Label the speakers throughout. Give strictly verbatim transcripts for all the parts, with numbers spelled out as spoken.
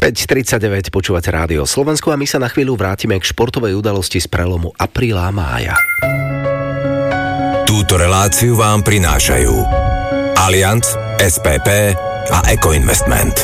Speaker 1: päť tridsaťdeväť, počúvate Rádio Slovensko a my sa na chvíľu vrátime k športovej udalosti z prelomu apríla a mája.
Speaker 2: Túto reláciu vám prinášajú Allianz, es pé pé a Ecoinvestment.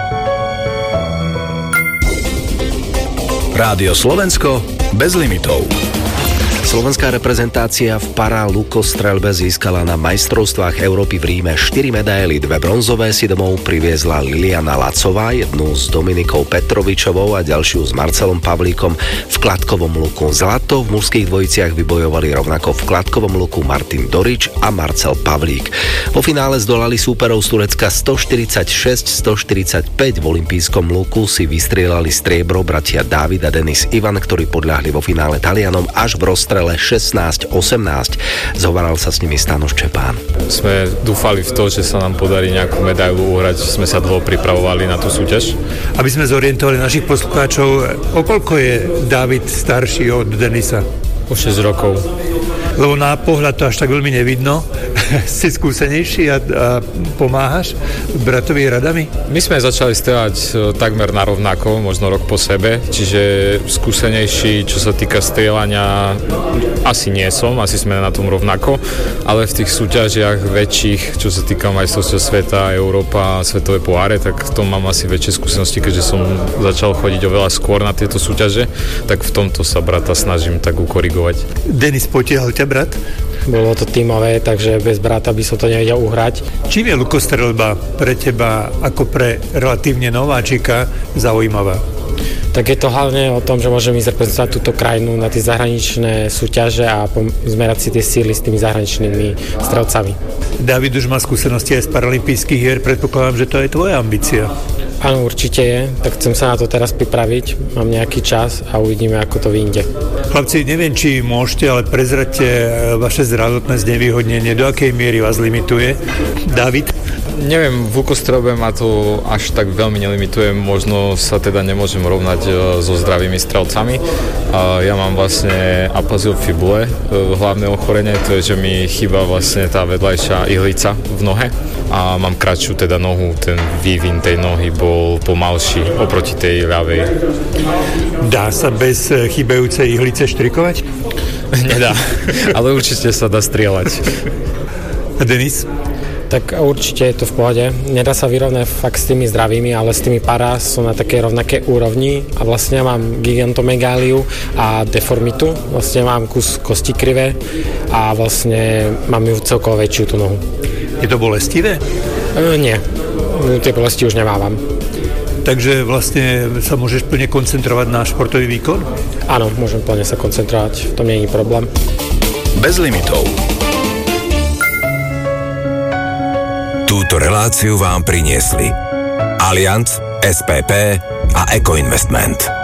Speaker 2: Rádio Slovensko bez limitov.
Speaker 1: Slovenská reprezentácia v paralukostreľbe získala na majstrovstvách Európy v Ríme štyri medaily, dve bronzové si domov priviezla Liliana Lacová, jednu s Dominikou Petrovičovou a ďalšiu s Marcelom Pavlíkom v kladkovom luku. Zlato v mužských dvojiciach vybojovali rovnako v kladkovom luku Martin Dorič a Marcel Pavlík. Vo finále zdolali súperov z Turecka stoštyridsaťšesť stoštyridsaťpäť, v olympijskom luku si vystrieľali striebro bratia Dávid a Denis Ivan, ktorí podľahli vo finále Talianom až v rozstrele šestnásť osemnásť. Zhovaral sa s nimi Stano Ščepán.
Speaker 3: Sme dúfali v to, že sa nám podarí nejakú medailu uhrať. Sme sa dlho pripravovali na tú súťaž.
Speaker 4: Aby sme zorientovali našich poslucháčov, o koľko je Dávid starší od Denisa?
Speaker 3: O šesť rokov.
Speaker 4: Lebo na pohľad to až tak veľmi nevidno. Si skúsenejší a, a pomáhaš bratovi radami?
Speaker 3: My sme začali strieľať takmer na rovnako, možno rok po sebe, čiže skúsenejší, čo sa týka strieľania, asi nie som, asi sme na tom rovnako, ale v tých súťažiach väčších, čo sa týka majstrovstiev sveta, Európa a svetové poháre, tak v tom mám asi väčšie skúsenosti, keďže som začal chodiť oveľa skôr na tieto súťaže, tak v tomto sa brata snažím tak ukorigovať.
Speaker 4: Denis, potiahol ťa brat?
Speaker 5: Bolo to tímové, takže bez brata by som to nevedel uhrať.
Speaker 4: Čím je lukostreľba pre teba ako pre relatívne nováčika zaujímavá?
Speaker 5: Tak je to hlavne o tom, že môžem ísť reprezentovať túto krajinu na tie zahraničné súťaže a zmerať si tie síly s tými zahraničnými strelcami.
Speaker 4: Dávid už má skúsenosti aj z paralympijských hier, predpokladám, že to je tvoja ambícia.
Speaker 5: Áno, určite je, tak chcem sa na to teraz pripraviť, mám nejaký čas a uvidíme, ako to vyjde.
Speaker 4: Chlapci, neviem, či môžete, ale prezraďte vaše zdravotné znevýhodnenie, do akej miery vás limituje. Dávid?
Speaker 3: Neviem, v lukostreľbe ma to až tak veľmi nelimituje, možno sa teda nemôžem rovnať so zdravými strelcami. Ja mám vlastne aplaziu fibule, hlavné ochorenie, to je, že mi chýba vlastne tá vedľajšia ihlica v nohe a mám kratšiu teda nohu, ten vývin tej nohy bol pomalší oproti tej ľavej.
Speaker 4: Dá sa bez chýbajúcej ihlice štrikovať?
Speaker 3: Nedá, ale určite sa dá strieľať.
Speaker 4: A Denis?
Speaker 5: Tak určite je to v pohode. Nedá sa vyrovnať fakt s tými zdravými, ale s tými para sú na také rovnaké úrovni a vlastne mám gigantomegáliu a deformitu. Vlastne mám kus kosti krivé a vlastne mám ju celkovo väčšiu tú nohu.
Speaker 4: Je to bolestivé?
Speaker 5: E, nie. Tie bolesti už nemávam.
Speaker 4: Takže vlastne sa môžeš plne koncentrovať na športový výkon?
Speaker 5: Áno, môžem plne sa koncentrovať. V tom nie je problém.
Speaker 2: Bez limitov. Túto reláciu vám priniesli Allianz, es pé pé a Ecoinvestment.